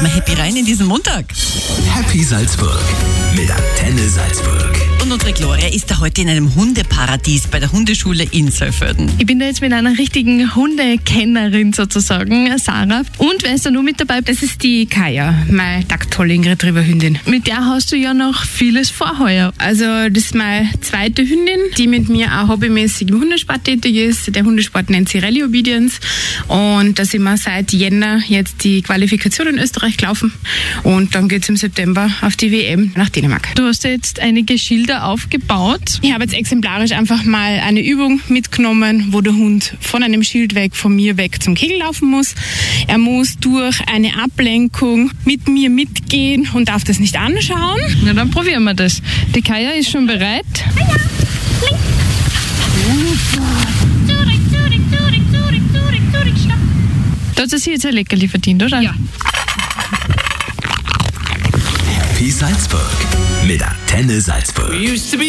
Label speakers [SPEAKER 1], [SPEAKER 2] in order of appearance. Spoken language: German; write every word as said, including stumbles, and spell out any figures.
[SPEAKER 1] starten wir happy rein in diesen Montag.
[SPEAKER 2] Happy Salzburg mit Antenne Salzburg.
[SPEAKER 1] Und unsere Gloria ist da heute in einem Hundeparadies bei der Hundeschule in Saalfelden.
[SPEAKER 3] Ich bin da jetzt mit einer richtigen Hundekennerin sozusagen, Sarah. Und wer ist da nur mit dabei?
[SPEAKER 4] Das ist die Kaya, meine Dacktolling Retriever-Hündin.
[SPEAKER 3] Mit der hast du ja noch vieles vor heuer.
[SPEAKER 4] Also das ist meine zweite Hündin, die mit mir auch hobbymäßig im Hundesport tätig ist. Der Hundesport nennt sich Rallye Obedience. Und da sind wir seit Jänner jetzt die Qualifikation in Österreich gelaufen. Und dann geht es im September auf die W M nach Dänemark.
[SPEAKER 3] Du hast ja jetzt einige Schilder aufgebaut.
[SPEAKER 4] Ich habe jetzt exemplarisch einfach mal eine Übung mitgenommen, wo der Hund von einem Schild weg, von mir weg zum Kegel laufen muss. Er muss durch eine Ablenkung mit mir mitgehen und darf das nicht anschauen.
[SPEAKER 3] Na, dann probieren wir das. Die Kaya ist schon bereit. Da hat sie sich jetzt ein Leckerli verdient, oder?
[SPEAKER 4] Ja.
[SPEAKER 2] Happy Salzburg mit Antenne Salzburg.